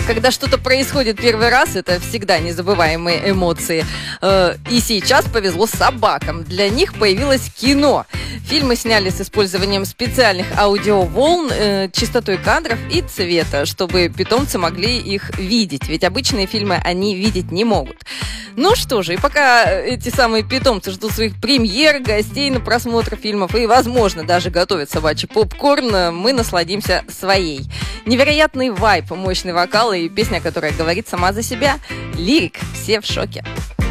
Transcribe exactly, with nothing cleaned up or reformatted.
когда что-то происходит первый раз, это всегда незабываемые эмоции. И сейчас повезло собакам. Для них появилось кино. Фильмы сняли с использованием специальных аудиоволн, частотой кадров и цвета, чтобы питомцы могли их видеть. Ведь обычные фильмы они видеть не могут. Ну что же, и пока эти самые питомцы ждут своих премьер, гостей на просмотр фильмов и, возможно, даже готовят собачий попкорн, мы насладимся своей. Невероятный вайб, мощный вокал и песня, которая говорит сама за себя. Лирик. Все в шоке.